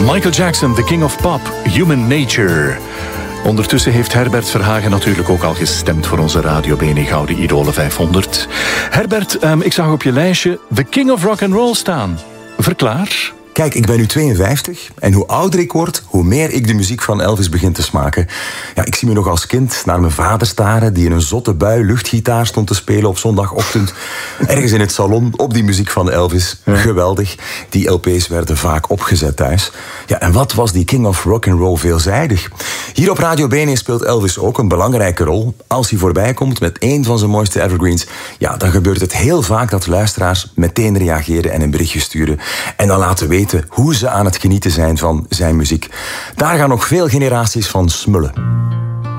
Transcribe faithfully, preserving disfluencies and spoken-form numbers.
Michael Jackson, The King of Pop, Human Nature. Ondertussen heeft Herbert Verhagen natuurlijk ook al gestemd voor onze Radio B N E Gouden Idolen vijfhonderd. Herbert, um, ik zag op je lijstje The King of Rock and Roll staan. Verklaar. Kijk, ik ben nu tweeënvijftig en hoe ouder ik word, hoe meer ik de muziek van Elvis begin te smaken. Ja, ik zie me nog als kind naar mijn vader staren, die in een zotte bui luchtgitaar stond te spelen op zondagochtend. Ergens in het salon, op die muziek van Elvis. Ja. Geweldig. Die L P's werden vaak opgezet thuis. Ja, en wat was die King of Rock and Roll veelzijdig. Hier op Radio B N E speelt Elvis ook een belangrijke rol. Als hij voorbij komt met één van zijn mooiste evergreens, ja, dan gebeurt het heel vaak dat luisteraars meteen reageren en een berichtje sturen. En dan laten weten hoe ze aan het genieten zijn van zijn muziek. Daar gaan nog veel generaties van smullen.